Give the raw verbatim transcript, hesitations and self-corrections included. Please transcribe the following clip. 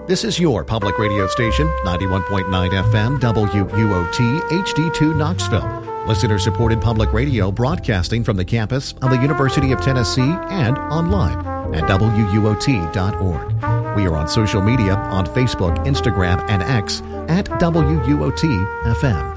This is your public radio station, ninety-one point nine F M, W U O T, H D two Knoxville. Listener-supported public radio broadcasting from the campus of the University of Tennessee and online at W U O T dot org. We are on social media on Facebook, Instagram, and X at W U O T F M.